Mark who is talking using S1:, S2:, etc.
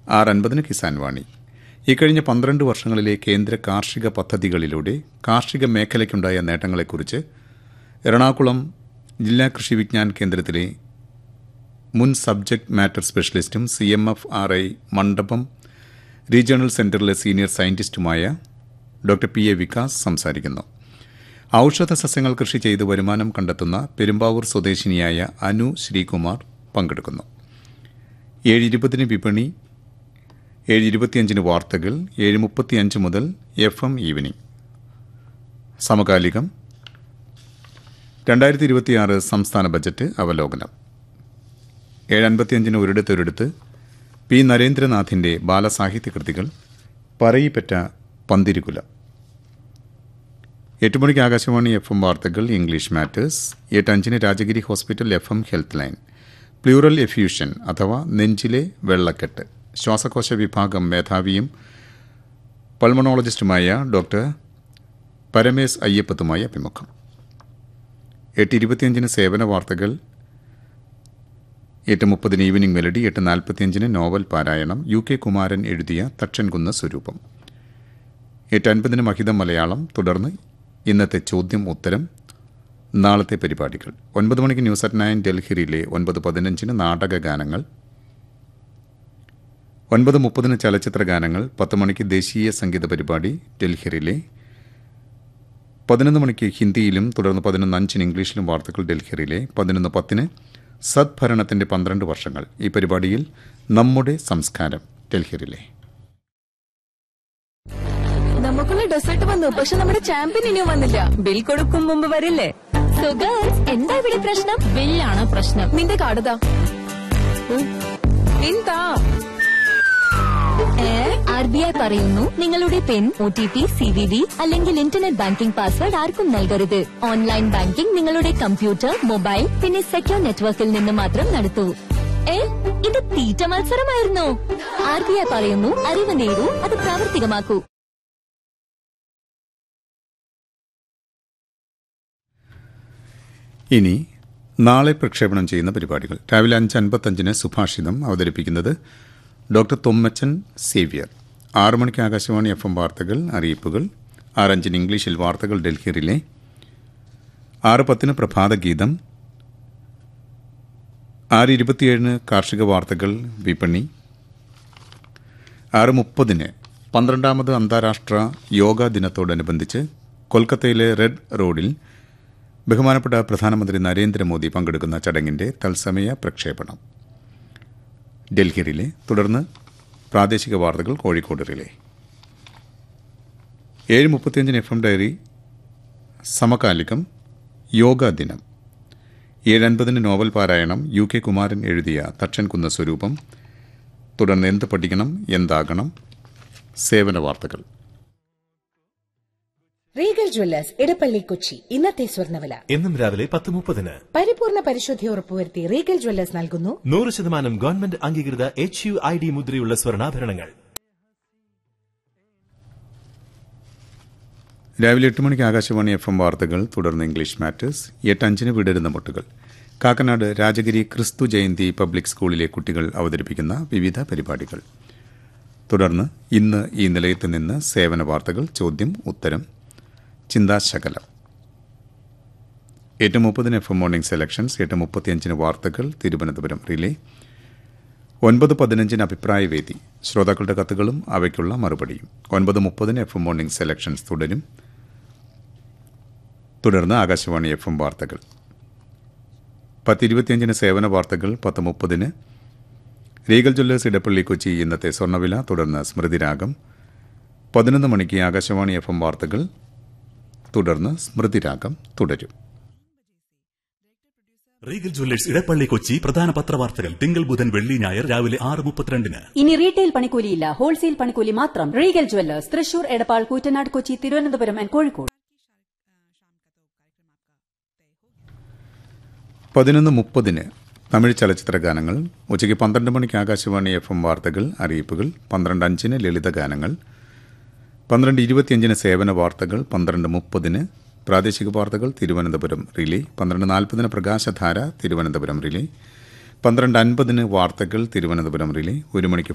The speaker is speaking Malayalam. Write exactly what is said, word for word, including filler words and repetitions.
S1: ആറ് അൻപതിന് കിസാൻ വാണി. ഇക്കഴിഞ്ഞ പന്ത്രണ്ട് വർഷങ്ങളിലെ കേന്ദ്ര കാർഷിക പദ്ധതികളിലൂടെ കാർഷിക മേഖലയ്ക്കുണ്ടായ നേട്ടങ്ങളെക്കുറിച്ച് എറണാകുളം ജില്ലാ കൃഷി വിജ്ഞാൻ കേന്ദ്രത്തിലെ മുൻ subject matter സ്പെഷ്യലിസ്റ്റും C M F R I മണ്ഡപം റീജിയണൽ സെന്ററിലെ senior സയന്റിസ്റ്റുമായ doctor P A Vikas സംസാരിക്കുന്നു. ഔഷധ സസ്യങ്ങൾ കൃഷി ചെയ്ത് വരുമാനം കണ്ടെത്തുന്ന പെരുമ്പാവൂർ സ്വദേശിനിയായ അനു ശ്രീകുമാർ പങ്കെടുക്കുന്നു. ഏഴ് ഇരുപതിന് വിപണി, ഏഴ് ഇരുപത്തിയഞ്ചിന് വാർത്തകൾ, ഏഴ് മുപ്പത്തിയഞ്ച് മുതൽ എഫ് എം ഈവനിംഗ്. സമകാലികം രണ്ടായിരത്തി ഇരുപത്തിയാറ് സംസ്ഥാന ബജറ്റ് അവലോകനം. ഏഴ് അൻപത്തിയഞ്ചിന് ഒരിടത്തൊരിടത്ത് പി നരേന്ദ്രനാഥിന്റെ ബാലസാഹിത്യ കൃതികൾ പറയിപ്പറ്റ പന്തിരുകുലം. എട്ട് മണിക്ക് ആകാശവാണി എഫ് എം വാർത്തകൾ ഇംഗ്ലീഷ് മാറ്റേഴ്സ്. എട്ട് അഞ്ചിന് Rajagiri hospital F M health line pleural effusion അഥവാ നെഞ്ചിലെ വെള്ളക്കെട്ട്, ശ്വാസകോശ വിഭാഗം മേധാവിയും പൾമണോളജിസ്റ്റുമായ ഡോക്ടർ പരമേശ് അയ്യപ്പത്തുമായി അഭിമുഖം. എട്ട് ഇരുപത്തിയഞ്ചിന് സേവന വാർത്തകൾ. എട്ട് മുപ്പതിന് ഈവനിംഗ് മെലഡി. എട്ട് നാൽപ്പത്തിയഞ്ചിന് നോവൽ പാരായണം യു കെ കുമാരൻ എഴുതിയ തക്ഷൻകുന്ന് സ്വരൂപം. എട്ട് അൻപതിന് മഹിതം മലയാളം. തുടർന്ന് ഇന്നത്തെ ചോദ്യം ഉത്തരം, നാളത്തെ പരിപാടികൾ. ഒൻപത് മണിക്ക് ന്യൂസ് അറ്റ് നയൻ ഡൽഹിയിലെ. ഒൻപത് പതിനഞ്ചിന് നാടക ഗാനങ്ങൾ. ഒൻപത് മുപ്പതിന് ചലച്ചിത്ര ഗാനങ്ങൾ. പത്ത് മണിക്ക് ദേശീയ സംഗീത പരിപാടി ഡൽഹിയിലെ. പതിനൊന്ന് മണിക്ക് ഹിന്ദിയിലും തുടർന്ന് പതിനൊന്ന് അഞ്ചിന് ഇംഗ്ലീഷിലും വാർത്തകൾ ഡൽഹിയിലെ. പതിനൊന്ന് പത്തിന് സദ്ഭരണത്തിന്റെ പന്ത്രണ്ട് വർഷങ്ങൾ. ഈ പരിപാടിയിൽ നമ്മുടെ സംസ്കാരം ഡൽഹിയിലെ.
S2: നമുക്കുള്ള ഡെസേർട്ട് വന്നു, പക്ഷെ നമ്മുടെ ചാമ്പ്യൻ ഇനിയും വന്നില്ല. ബിൽ കൊടുക്കും മുമ്പ് വരില്ലേ? സോ ഗേൾസ്, എന്താ ഇവിടെ പ്രശ്നം? ബില്ലാണ് പ്രശ്നം. നിന്റെ കാർഡതാ. എന്താ ആർ ബി ഐ പറയുന്നു, നിങ്ങളുടെ പിൻ, O T P, C V V അല്ലെങ്കിൽ ഇന്റർനെറ്റ് ബാങ്കിംഗ് പാസ്വേഡ് ആർക്കും നൽകരുത്. ഓൺലൈൻ ബാങ്കിംഗ് നിങ്ങളുടെ കമ്പ്യൂട്ടർ, മൊബൈൽ പിന്നെ സെക്യൂർ നെറ്റ്വർക്കിൽ നിന്ന് മാത്രം നടത്തൂ. ഏ ഇത് തീറ്റ മത്സരമായിരുന്നു. ആർ ബി ഐ പറയുന്നു, അറിവ് നേടൂ, അത് പ്രാവർത്തികമാക്കൂ.
S1: ഇനി നാളെ പ്രക്ഷേപണം ചെയ്യുന്ന പരിപാടികൾ. രാവിലെ അഞ്ച് അൻപത്തഞ്ചിന് സുഭാഷിതം അവതരിപ്പിക്കുന്നത് ഡോക്ടർ തൊമ്മച്ചൻ സേവ്യർ. ആറു മണിക്ക് ആകാശവാണി എഫ് എം വാർത്തകൾ അറിയിപ്പുകൾ. ആറഞ്ചിന് ഇംഗ്ലീഷിൽ വാർത്തകൾ ഡൽഹിയിലെ. ആറ് പത്തിന് പ്രഭാതഗീതം. ആറ് ഇരുപത്തിയേഴിന് കാർഷിക വാർത്തകൾ വിപണി. ആറ് മുപ്പതിന് പന്ത്രണ്ടാമത് അന്താരാഷ്ട്ര യോഗാ ദിനത്തോടനുബന്ധിച്ച് കൊൽക്കത്തയിലെ റെഡ് റോഡിൽ ബഹുമാനപ്പെട്ട പ്രധാനമന്ത്രി നരേന്ദ്രമോദി പങ്കെടുക്കുന്ന ചടങ്ങിന്റെ തത്സമയ പ്രക്ഷേപണം ഡൽഹിയിലെ. തുടർന്ന് പ്രാദേശിക വാർത്തകൾ കോഴിക്കോട് റിലേ. ഏഴ് മുപ്പത്തിയഞ്ചിന് എഫ് എം ഡയറി സമകാലികം യോഗാ ദിനം. ഏഴ് അൻപതിന് നോവൽ പാരായണം യു കെ കുമാരൻ എഴുതിയ തക്ഷൻകുന്ന സ്വരൂപം. തുടർന്ന് എന്ത് പഠിക്കണം എന്താകണം, സേവന വാർത്തകൾ.
S3: Regal Jewellers Edappally Kochi. ഇന്നത്തെ സ്വർണ്ണവില
S4: എന്നും രാവിലെ പത്ത് മുപ്പതിന്
S3: പരിപൂർണ പരിശുദ്ധി ഉറപ്പുവരുത്തി റീഗൽ ജ്വല്ലേഴ്സ് നൽകുന്നു
S4: നൂറ് ശതമാനം ഗവൺമെന്റ് അംഗീകൃത എച്ച് യു ഐ ഡി മുദ്രയുള്ള സ്വർണ്ണാഭരണങ്ങൾ.
S1: രാവിലെ എട്ട് മണിക്ക് ആകാശവാണി എഫ് എം വാർത്തകൾ. തുടർന്ന് ഇംഗ്ലീഷ് മാറ്റേഴ്സ്. എട്ട് അഞ്ചിന് വിടരുന്ന മുട്ടുകൾ. കാക്കനാട് രാജഗിരി ക്രിസ്തു ജയന്തി പബ്ലിക് സ്കൂളിലെ കുട്ടികൾ അവതരിപ്പിക്കുന്ന വിവിധ പരിപാടികൾ. തുടർന്ന് ഇന്ന് ഈ നിലയത്തിൽ നിന്ന് സേവന വാർത്തകൾ, ചോദ്യം ഉത്തരം, ചിന്താശകലം. എട്ട് മുപ്പതിന് എഫ് എം മോർണിംഗ് സെലക്ഷൻസ്. എട്ട് മുപ്പത്തിയഞ്ചിന് വാർത്തകൾ തിരുവനന്തപുരം റിലേ. ഒൻപത് പതിനഞ്ചിന് അഭിപ്രായവേദി, ശ്രോതാക്കളുടെ കത്തുകളും അവയ്ക്കുള്ള മറുപടിയും. ഒൻപത് മുപ്പതിന് എഫ് എം മോർണിംഗ് സെലക്ഷൻസ് തുടരും. തുടർന്ന് ആകാശവാണി എഫ് എം വാർത്തകൾ. പത്ത് ഇരുപത്തിയഞ്ചിന് സേവന വാർത്തകൾ. പത്ത് മുപ്പതിന് റീഗൽ ജ്വല്ലേഴ്സ് ഇടപ്പള്ളി കൊച്ചി ഇന്നത്തെ സ്വർണ്ണവില. തുടർന്ന് സ്മൃതിരാഗം. പതിനൊന്ന് മണിക്ക് ആകാശവാണി എഫ് എം വാർത്തകൾ. തുടർന്ന് സ്മൃതിരാഗം തുടരും.
S5: റീഗൽ ജ്വല്ലേഴ്സ് ഇടപ്പള്ളി കൊച്ചി പ്രധാന പത്രവാർത്തകൾ തിങ്കൾ ബുധൻ വെള്ളി ഞായർ രാവിലെ ആറ് മുപ്പത്തിരണ്ടിന്.
S6: ഇനി റീറ്റെയിൽ പണിക്കൂലിയില്ല, ഹോൾസെയിൽ പണിക്കൂലി മാത്രം. Regal Jewellers Thrissur, Edappal, Koottanad, Kochi, Thiruvananthapuram and Kozhikode.
S1: പതിനൊന്ന് മുപ്പതിന് തമിഴ് ചലച്ചിത്ര ഗാനങ്ങൾ. ഉച്ചയ്ക്ക് പന്ത്രണ്ട് മണിക്ക് ആകാശവാണി എഫ് എം വാർത്തകൾ അറിയിപ്പുകൾ. പന്ത്രണ്ട് അഞ്ചിന് ലളിത ഗാനങ്ങൾ. പന്ത്രണ്ട് ഇരുപത്തിയഞ്ചിന് സേവന വാർത്തകൾ. പന്ത്രണ്ട് മുപ്പതിന് പ്രാദേശിക വാർത്തകൾ തിരുവനന്തപുരം റിലേ. പന്ത്രണ്ട് നാൽപ്പതിന് പ്രകാശധാര തിരുവനന്തപുരം റിലേ. പന്ത്രണ്ട് അൻപതിന് വാർത്തകൾ തിരുവനന്തപുരം റിലേ. ഒരു മണിക്ക്